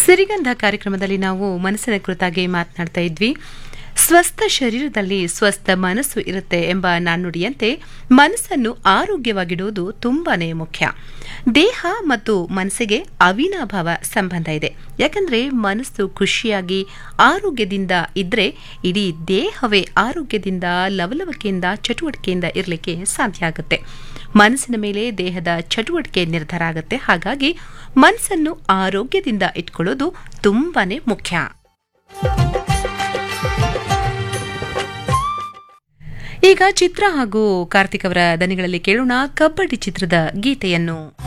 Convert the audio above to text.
ಸಿರಿಗಂಧ ಕಾರ್ಯಕ್ರಮದಲ್ಲಿ ನಾವು ಮನಸ್ಸಿನ ಕುರಿತಾಗಿ ಮಾತನಾಡ್ತಾ ಇದ್ವಿ. ಸ್ವಸ್ಥ ಶರೀರದಲ್ಲಿ ಸ್ವಸ್ಥ ಮನಸ್ಸು ಇರುತ್ತೆ ಎಂಬ ನಾಣ್ಣುಡಿಯಂತೆ ಮನಸ್ಸನ್ನು ಆರೋಗ್ಯವಾಗಿಡುವುದು ತುಂಬಾನೇ ಮುಖ್ಯ. ದೇಹ ಮತ್ತು ಮನಸ್ಸಿಗೆ ಅವಿನಾಭಾವ ಸಂಬಂಧ ಇದೆ. ಯಾಕಂದ್ರೆ ಮನಸ್ಸು ಖುಷಿಯಾಗಿ ಆರೋಗ್ಯದಿಂದ ಇದ್ರೆ ಇಡೀ ದೇಹವೇ ಆರೋಗ್ಯದಿಂದ ಲವಲವಿಕೆಯಿಂದ ಚಟುವಟಿಕೆಯಿಂದ ಇರಲಿಕ್ಕೆ ಸಾಧ್ಯ ಆಗುತ್ತೆ. ಮನಸ್ಸಿನ ಮೇಲೆ ದೇಹದ ಚಟುವಟಿಕೆ ನಿರ್ಧಾರ ಆಗುತ್ತೆ. ಹಾಗಾಗಿ ಮನಸ್ಸನ್ನು ಆರೋಗ್ಯದಿಂದ ಇಟ್ಕೊಳ್ಳೋದು ತುಂಬಾನೇ ಮುಖ್ಯ. ಈಗ ಚಿತ್ರ ಹಾಗೂ ಕಾರ್ತಿಕ್ ಅವರ ದನಿಗಳಲ್ಲಿ ಕೇಳೋಣ ಕಬಡ್ಡಿ ಚಿತ್ರದ ಗೀತೆಯನ್ನು.